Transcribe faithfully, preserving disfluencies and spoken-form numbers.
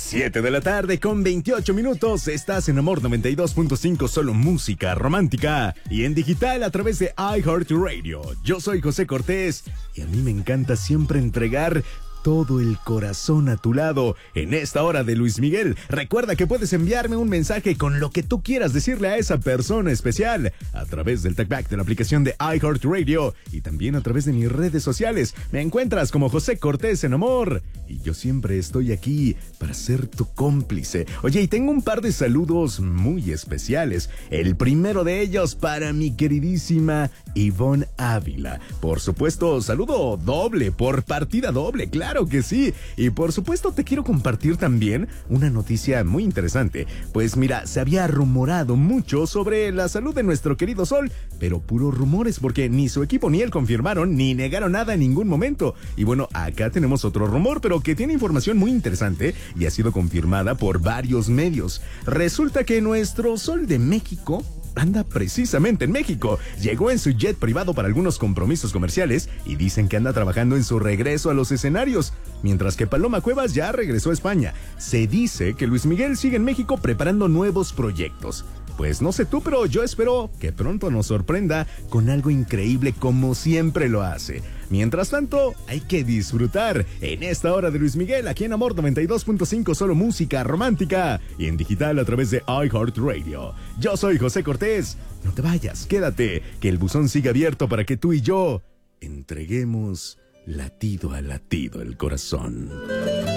siete de la tarde con veintiocho minutos. Estás en Amor noventa y dos punto cinco, solo música romántica. Y en digital a través de iHeartRadio. Yo soy José Cortés y a mí me encanta siempre entregar todo el corazón a tu lado en esta hora de Luis Miguel. Recuerda que puedes enviarme un mensaje con lo que tú quieras decirle a esa persona especial a través del TalkBack de la aplicación de iHeartRadio y también a través de mis redes sociales. Me encuentras como José Cortés en Amor y yo siempre estoy aquí para ser tu cómplice. Oye, y tengo un par de saludos muy especiales. El primero de ellos para mi queridísima Ivonne Ávila. Por supuesto, saludo doble por partida doble, claro. Claro que sí, y por supuesto te quiero compartir también una noticia muy interesante. Pues mira, se había rumorado mucho sobre la salud de nuestro querido Sol, pero puros rumores porque ni su equipo ni él confirmaron ni negaron nada en ningún momento. Y bueno, acá tenemos otro rumor, pero que tiene información muy interesante y ha sido confirmada por varios medios. Resulta que nuestro Sol de México anda precisamente en México. Llegó en su jet privado para algunos compromisos comerciales y dicen que anda trabajando en su regreso a los escenarios, mientras que Paloma Cuevas ya regresó a España. Se dice que Luis Miguel sigue en México preparando nuevos proyectos. Pues no sé tú, pero yo espero que pronto nos sorprenda con algo increíble como siempre lo hace. Mientras tanto, hay que disfrutar en esta hora de Luis Miguel aquí en Amor noventa y dos punto cinco, solo música romántica y en digital a través de iHeartRadio. Yo soy José Cortés. No te vayas, quédate, que el buzón sigue abierto para que tú y yo entreguemos latido a latido el corazón.